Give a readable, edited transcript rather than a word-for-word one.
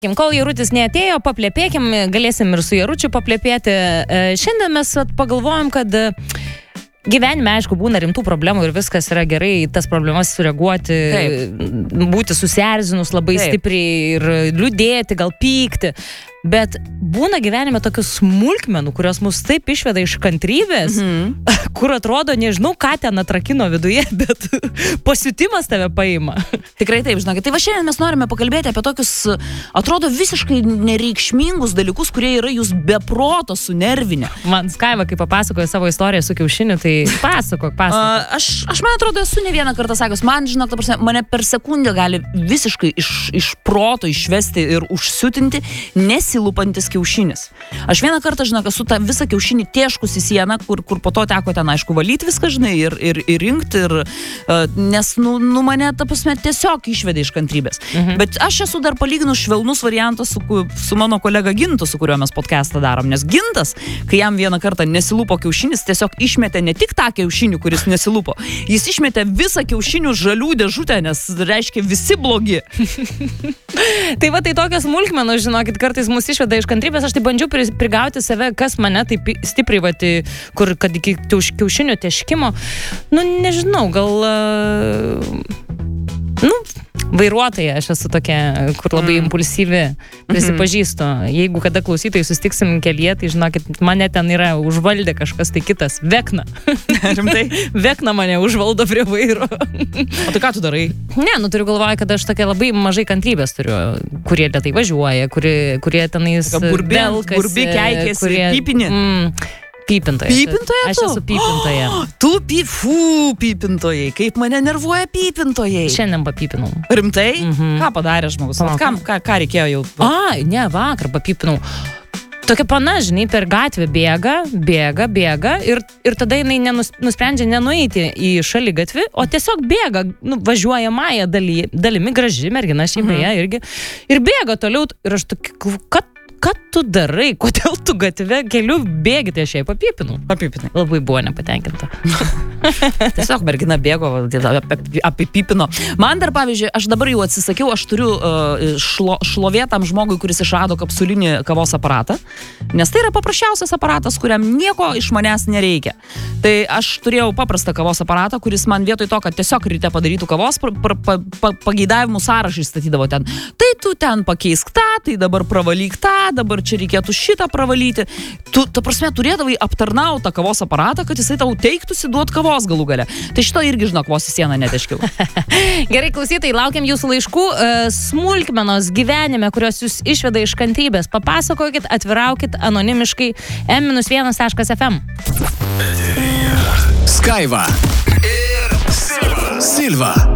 Kol Jarutis neatėjo, paplėpėkim, galėsim ir su Jaručiu paplėpėti. Šiandien mes pagalvojom, kad gyvenime, aišku, būna rimtų problemų ir viskas yra gerai, tas problemas sureaguoti, būti susierzinus labai stipriai ir liūdėti, gal pykti. Bet būna gyvenime tokių smulkmenų, kurios mus taip išveda iš kantrybės, kur atrodo, nežinau, ką ten atrakino viduje, bet pasiutimas tave paima. Tikrai taip, žinokit. Tai va šiandien mes norime pakalbėti apie tokius, atrodo, visiškai nereikšmingus dalykus, kurie yra jūs be proto sunervinę. Man Skaiva, kai papasakoja savo istoriją su kiaušiniu, tai pasakok. Aš man atrodo, esu ne vieną kartą sakęs, man, žinok, ta prasme, mane per sekundę gali visiškai iš proto išvesti ir užsiutinti nesilupantis kiaušinis. Aš vieną kartą, žinok, esu tą visą kiaušinį tėškus į sieną, kur po to teko ten, aišku, valyti viską, žinai, ir rinkti, nes, nu mane, ta prasme, tiesiog išvedė iš kantrybės. Bet aš esu dar palyginus švelnus variantas su mano kolega Gintu, su kuriuo mes podcastą darom, nes Gintas, kai jam vieną kartą nesilupo kiaušinis, tiesiog išmetė ne tik tą kiaušinį, kuris nesilupo, jis išmetė visą kiaušinių žalių dėžutę, nes reiškia visi blogi. Tai va, tai tokios smulkmenos, žinokit, kartais mus išveda iš kantrybės, aš tai bandžiau prigauti save, kas mane taip stipriai, va, tai, kur, kad iki kiaušinio teškimo, nu, nežinau, gal, vairuotoja, aš esu tokia, kur labai impulsyvi, prisipažįstu. Jeigu kada klausytojai sustiksim kelyje, tai žinokit, mane ten yra užvaldė kažkas tai kitas. Vekna. Rimtai? Vekna mane užvaldo prie vairo. O tai ką tu darai? Ne, turiu galvoje, kad aš tokia labai mažai kantrybės turiu, kurie lėtai važiuoja, kurie tenais belkasi. Burbi, keikėsi, pipinė. Pipintoja. Pipintoja tu? Aš esu pipintoja. Tu pipintojai. Kaip mane nervuoja pipintojai. Šiandien papipinau. Rimtai? Ką padarė žmogus? Ką reikėjo jau? Ne, vakar papipinau. Tokia pana, žinai, per gatvę bėga ir tada jinai nusprendžia nenueiti į šaligatvį, o tiesiog bėga, važiuojamąją dalimi, graži mergina šeimoje irgi, ir bėga toliau, ir aš tokia, ką tu darai, kodėl tu gatvę keliu bėgi, tai aš jai papipinau. Papipinai. Labai buvo nepatenkinta. Tiesiog mergina bėgo, apipipino. Man dar, pavyzdžiui, aš dabar jau atsisakiau, aš turiu šlovėtam žmogui, kuris išrado kapsulinį kavos aparatą, nes tai yra paprasčiausias aparatas, kuriam nieko iš manęs nereikia. Tai aš turėjau paprastą kavos aparatą, kuris man vietoj to, kad tiesiog ryte padarytų kavos, pageidavimų sąrašą įstatydavo ten. Tai tu ten pakeisk tą, tai dabar pravalyk tą, dabar čia reikėtų šitą pravalyti. Tu, ta prasme, turėdavai aptarnautą kavos aparatą, kad jisai tau teiktųsi duot kavos galų gale. Tai šito irgi, žinok, vos į sieną neteškiau. Gerai, klausytojai, laukiam jūsų laiškų. Smulkmenos gyvenime, kurios jūs išveda iš kantrybės. Papasakokit, atviraukit anonimiškai m-1.fm. Skaiva ir Silva.